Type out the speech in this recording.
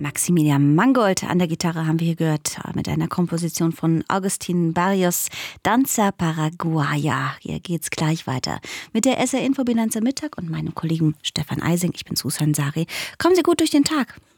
Maximilian Mangold an der Gitarre haben wir hier gehört mit einer Komposition von Agustin Barrios, Danza Paraguaya. Hier geht's gleich weiter mit der SR Infobilanz am Mittag und meinem Kollegen Stefan Eising. Ich bin Susan Sari. Kommen Sie gut durch den Tag.